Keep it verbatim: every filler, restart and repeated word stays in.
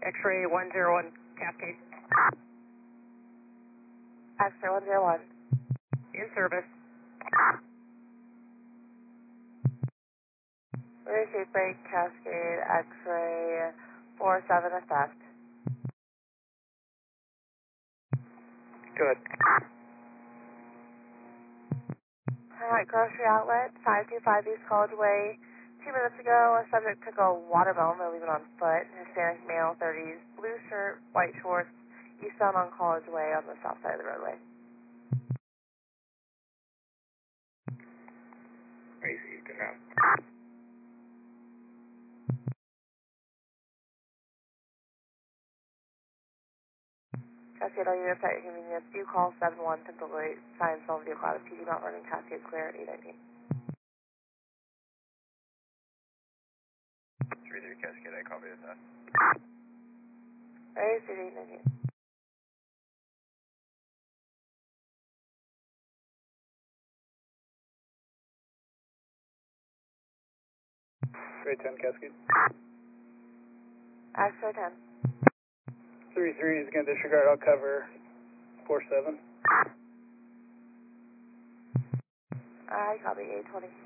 X-ray one zero one, Cascade. X-ray one zero one. In service. Receive break, Cascade, X-ray four seven assessed. Good. Alright, grocery outlet, five two five East College Way. Two minutes ago, a subject took a watermelon, they're leaving on foot. Hispanic male, thirties, blue shirt, white shorts, eastbound on College Way on the south side of the roadway. Received enough. Cascade, all units at your convenience. Do call seven one, Pencil Lake, sign stolen vehicle out of P D Mount Vernon, Cascade clear, eight nineteen. three three Cascade, I copy that. Ready, City eight nineteen. three ten Cascade. X-ray ten. three three is going to disregard, I'll cover four seven. I copy eight twenty.